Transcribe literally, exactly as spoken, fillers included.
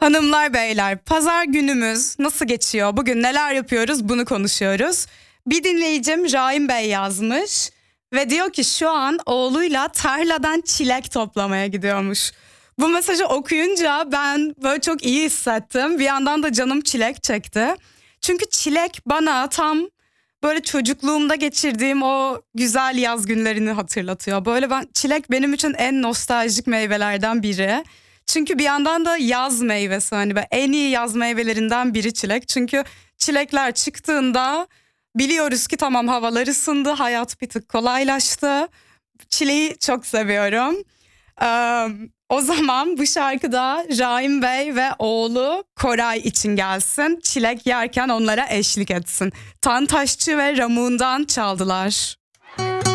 Hanımlar beyler, pazar günümüz nasıl geçiyor? Bugün neler yapıyoruz? Bunu konuşuyoruz. Bir dinleyicim Rahim Bey yazmış ve diyor ki şu an oğluyla tarladan çilek toplamaya gidiyormuş. Bu mesajı okuyunca ben böyle çok iyi hissettim. Bir yandan da canım çilek çekti. Çünkü çilek bana tam böyle çocukluğumda geçirdiğim o güzel yaz günlerini hatırlatıyor. Böyle ben çilek benim için en nostaljik meyvelerden biri. Çünkü bir yandan da yaz meyvesi, hani ben en iyi yaz meyvelerinden biri çilek. Çünkü çilekler çıktığında biliyoruz ki tamam, havalar ısındı, hayat bir tık kolaylaştı. Çileği çok seviyorum. Ee, o zaman bu şarkıda Rahim Bey ve oğlu Koray için gelsin. Çilek yerken onlara eşlik etsin. Tantaşçı ve Ramun'dan çaldılar.